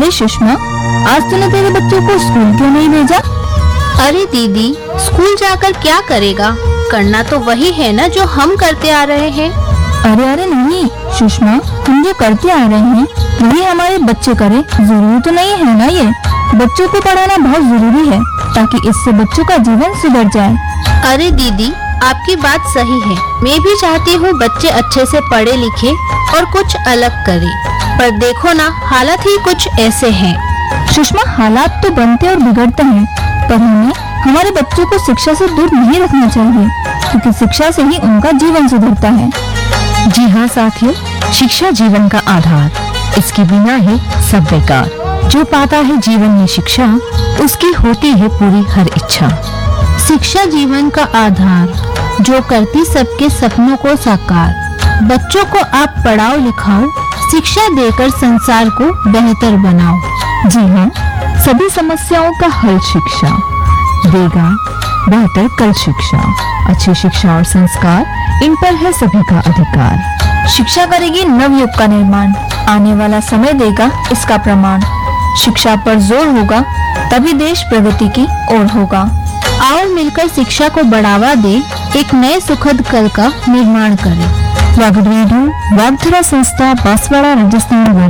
अरे सुषमा, आज तूने तेरे बच्चों को स्कूल क्यों नहीं भेजा? अरे दीदी, स्कूल जाकर क्या करेगा? करना तो वही है ना जो हम करते आ रहे हैं। अरे नहीं सुषमा, हम जो करते आ रहे हैं वही हमारे बच्चे करें, जरूरी तो नहीं है ना ये। बच्चों को पढ़ाना बहुत जरूरी है ताकि इससे बच्चों का जीवन सुधर जाए। अरे दीदी, आपकी बात सही है। मैं भी चाहती हूँ बच्चे अच्छे से पढ़े लिखे और कुछ अलग करें, पर देखो ना, हालात ही कुछ ऐसे हैं। सुषमा, हालात तो बनते और बिगड़ते हैं, पर हमें हमारे बच्चों को शिक्षा से दूर नहीं रखना चाहिए, क्योंकि शिक्षा से ही उनका जीवन सुधरता है। जी हाँ साथियों, शिक्षा जीवन का आधार, इसके बिना ही सब बेकार। जो पाता है जीवन में शिक्षा, उसकी होती है पूरी हर इच्छा। शिक्षा जीवन का आधार, जो करती सबके सपनों को साकार। बच्चों को आप पढ़ाओ लिखाओ, शिक्षा देकर संसार को बेहतर बनाओ। जी हाँ, सभी समस्याओं का हल शिक्षा देगा, बेहतर कल शिक्षा। अच्छी शिक्षा और संस्कार, इन पर है सभी का अधिकार। शिक्षा करेगी नवयुग का निर्माण, आने वाला समय देगा इसका प्रमाण। शिक्षा पर जोर होगा तभी देश प्रगति की ओर होगा। आओ मिलकर शिक्षा को बढ़ावा दे, एक नए सुखद कल का निर्माण करें। वागड रेडियो, वागधरा संस्था, बांसवाड़ा, राजस्थान।